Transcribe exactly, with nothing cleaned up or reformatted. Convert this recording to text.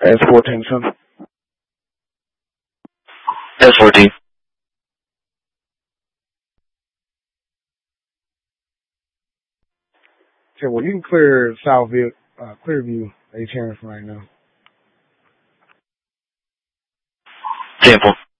S fourteen, son. S fourteen. Okay, well, you can clear Southview, uh, Clearview, H. Harrison right now. Temple.